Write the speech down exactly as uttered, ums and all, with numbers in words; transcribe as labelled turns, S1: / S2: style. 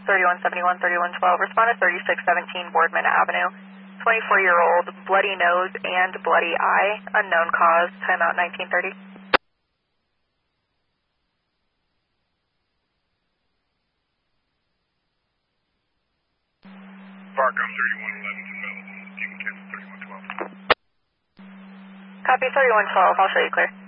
S1: thirty-one seventy-one, thirty-one twelve. Respond to thirty-six seventeen Boardman Avenue. twenty-four-year-old, bloody nose and bloody eye. Unknown cause. Timeout nineteen thirty.
S2: Farcom thirty-one eleven is available. You can catch thirty-one twelve.
S1: Copy thirty-one twelve. I'll show you clear.